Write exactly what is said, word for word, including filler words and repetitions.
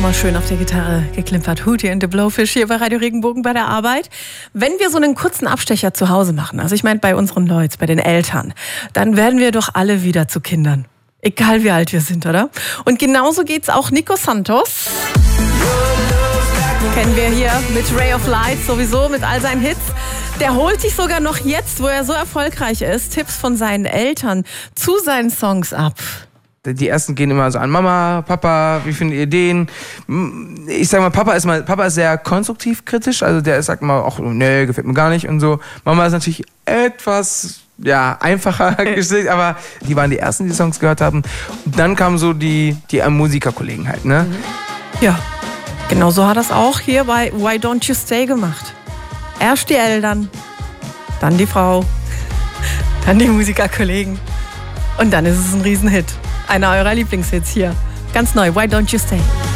mal schön auf der Gitarre geklimpert. Hootie and the Blowfish hier bei Radio Regenbogen bei der Arbeit. Wenn wir so einen kurzen Abstecher zu Hause machen, also ich meine bei unseren Leuten, bei den Eltern, dann werden wir doch alle wieder zu Kindern. Egal wie alt wir sind, oder? Und genauso geht's auch Nico Santos. Kennen wir hier mit Ray of Light sowieso, mit all seinen Hits. Der holt sich sogar noch jetzt, wo er so erfolgreich ist, Tipps von seinen Eltern zu seinen Songs ab. Die ersten gehen immer so an Mama, Papa, wie findet ihr den? Ich sag mal, Papa ist mal, Papa ist sehr konstruktiv kritisch, also der sagt immer, ach nee, gefällt mir gar nicht und so. Mama ist natürlich etwas, ja, einfacher gestellt, aber die waren die ersten, die, die Songs gehört haben. Und dann kamen so die, die Musikerkollegen halt, ne? Ja, genau so hat er es auch hier bei Why Don't You Stay gemacht. Erst die Eltern, dann die Frau, dann die Musikerkollegen und dann ist es ein Riesenhit. Einer eurer Lieblingshits hier. Ganz neu, Why Don't You Stay?